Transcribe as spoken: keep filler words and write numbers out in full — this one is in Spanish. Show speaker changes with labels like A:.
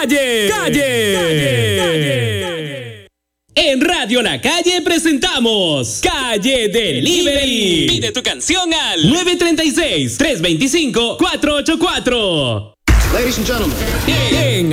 A: Calle, calle, calle, calle. En Radio La Calle presentamos Calle Delivery. Pide tu canción al nueve tres seis, tres dos cinco, cuatro ocho cuatro.
B: Ladies and gentlemen.
A: En